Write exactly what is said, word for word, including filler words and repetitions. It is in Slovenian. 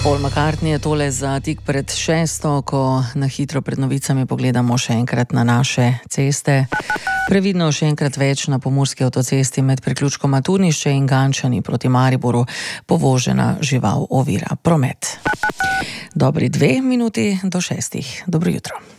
Paul McCartney je tole za tik pred šesto, ko na hitro pred novicami pogledamo še enkrat na naše ceste. Previdno še enkrat več na pomurski avtocesti med priključkoma Turnišče in Gančani proti Mariboru. Povožena žival ovira promet. Dobri dve minuti do šestih. Dobro jutro.